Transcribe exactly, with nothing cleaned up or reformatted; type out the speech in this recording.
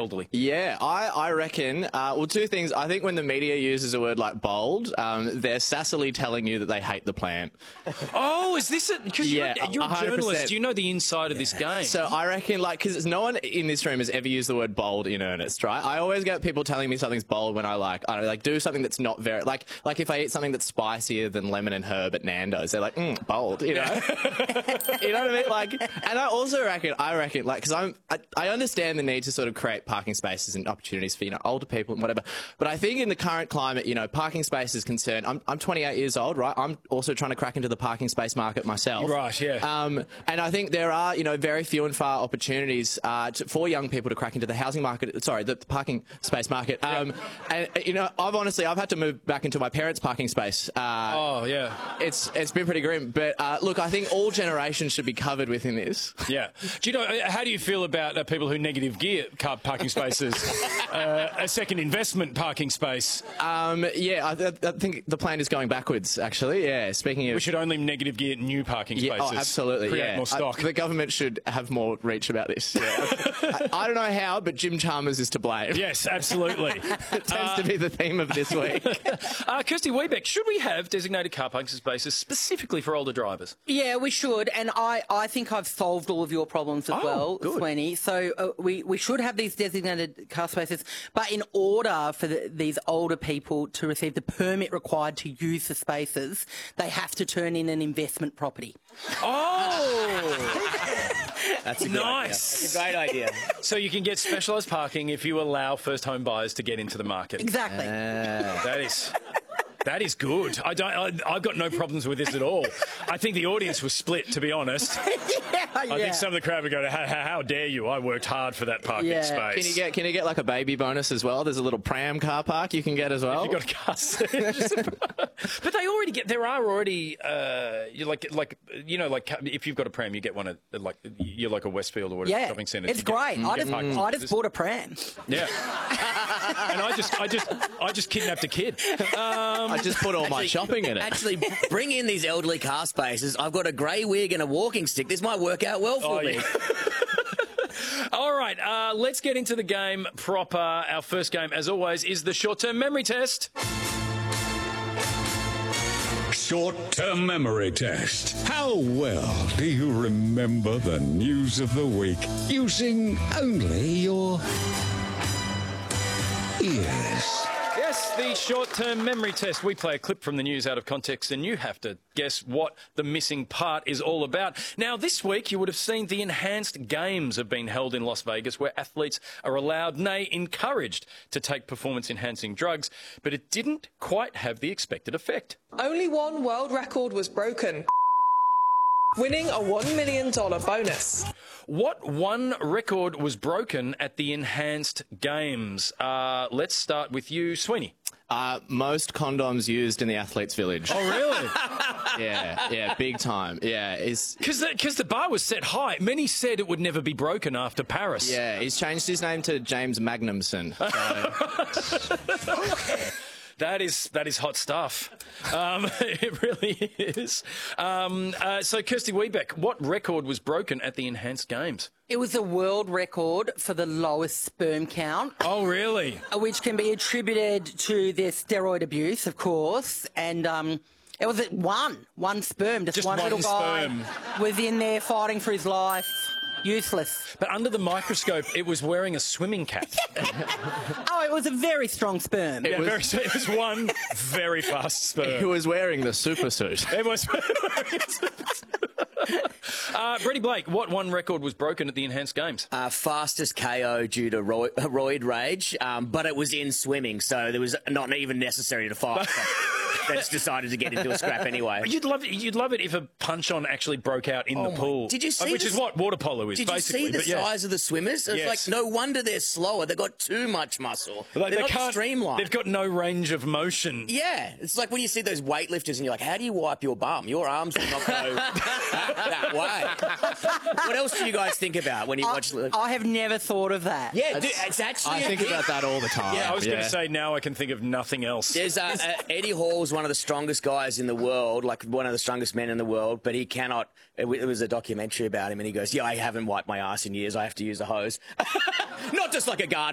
elderly? Yeah, I, I reckon, uh, well, two things. I think when the media uses a word like bold, um, they're sassily telling you that they hate the plan. Oh, is this it? Because Yeah, you're, you're a one hundred percent. journalist. You know the inside of this game. So I reckon, like, because no one in this room has ever used the word bold in earnest, right? I always get people telling me something's bold when I, like, I don't know, like, do something that's not very, like, like if I eat something that's spicier than lemon and herb at Nando's, they're like, mm, bold, you know? You know what I mean? Like, and I also reckon, I reckon, like, because I'm, I, I understand the need to sort of create parking spaces and opportunities for, you know, older people and whatever. But I think in the current climate, you know, parking space is concerned. I'm, I'm twenty-eight years old, right? I'm also trying to crack into the parking space market myself. Right, yeah. Um, and I think there are, you know, very few and far opportunities uh, to, for young people to crack into the housing market, sorry, the, the parking space market. Um, and, you know, I've honestly, I've had to move back into my parents' parking space. Uh, oh, yeah. It's It's been pretty grim. But, uh, look, I think all generations should be covered within this. Yeah. Do you know, how do you feel about uh, people who negative gear car parking spaces? uh, a second investment parking space? Um, yeah, I, th I think the plan is going backwards, actually. Yeah, speaking of... We should only negative gear new parking spaces. Yeah, oh, absolutely, Create yeah. more stock. I, the government should have more reach about this. Yeah. I, I don't know how, but Jim Chalmers is to blame. Yes, absolutely. It tends uh, to be the theme of this week. uh, Kirsty Wiebeck, should we have designated car parking spaces specifically for older drivers? Yeah, we should, and I, I think I've solved all of your problems as oh, well, good. Sweeney. So uh, we, we should have these designated car spaces, but in order for the, these older people to receive the permit required to use the spaces, they have to turn in an investment property. Oh! That's a good nice. idea. That's a great idea. So you can get specialised parking if you allow first home buyers to get into the market. Exactly. Uh, that is... That is good. I don't. I, I've got no problems with this at all. I think the audience was split, to be honest. yeah, I yeah. think some of the crowd would go, how, how dare you? I worked hard for that parking Yeah. space. Can you get Can you get like a baby bonus as well? There's a little pram car park you can get as well. If you've got a car seat. But they already get. There are already. Uh, you like like you know like if you've got a pram, you get one at like you're like a Westfield or whatever Yeah, shopping centre. it's You get- great. you I get just, parking I just spaces. bought a pram. Yeah. And I just I just I just kidnapped a kid. Um, I just put all my shopping in it. Actually, bring in these elderly car spaces. I've got a grey wig and a walking stick. This might work out well for Oh, me. yeah. All right, uh, let's get into the game proper. Our first game, as always, is the short-term memory test. Short-term memory test. How well do you remember the news of the week using only your ears? Yes, the short-term memory test. We play a clip from the news out of context and you have to guess what the missing part is all about. Now, this week you would have seen the Enhanced Games have been held in Las Vegas where athletes are allowed, nay, encouraged to take performance-enhancing drugs, but it didn't quite have the expected effect. Only one world record was broken, winning a one million dollars bonus. What one record was broken at the Enhanced Games? Uh, let's start with you, Sweeney. Uh, most condoms used in the athletes' village. Oh, really? Yeah, yeah, big time. Yeah, it's Because the, 'cause the bar was set high. Many said it would never be broken after Paris. yeah. He's changed his name to James Magnumson. So. That is that is hot stuff. Um, it really is. Um, uh, so, Kirsty Wiebeck, what record was broken at the Enhanced Games? It was a world record for the lowest sperm count, Oh, really? which can be attributed to their steroid abuse, of course, and um, it was at one, one sperm, just, Just one, one little sperm. guy was in there fighting for his life, useless. But under the microscope, it was wearing a swimming cap. Oh, it was a very strong sperm. Yeah, was- very, it was one very fast sperm. Who was wearing the super suit? It was. uh, Freddie Blake, what one record was broken at the Enhanced Games? Uh, fastest K O due to ro roid rage, um, but it was in swimming, so there was not even necessary to fight. They just decided to get into a scrap anyway. You'd love it. You'd love it if a punch-on actually broke out in Oh the my- pool. Did you see Which the- is what water polo is, Did you basically. see the but yeah. size of the swimmers? It's Yes. like, no wonder they're slower. They've got too much muscle. Like, they're they not can't, streamlined. They've got no range of motion. Yeah, it's like when you see those weightlifters and you're like, how do you wipe your bum? Your arms will not go that way. What else do you guys think about when you I, watch... I have never thought of that. Yeah, dude, it's actually... I a think thing. about that all the time. Yeah, I was going yeah. to say now I can think of nothing else. There's uh, uh, Eddie Hall's one of the strongest guys in the world, like one of the strongest men in the world, but he cannot... It, it was a documentary about him, and he goes, yeah, I haven't wiped my ass in years. I have to use a hose. Not just like a garden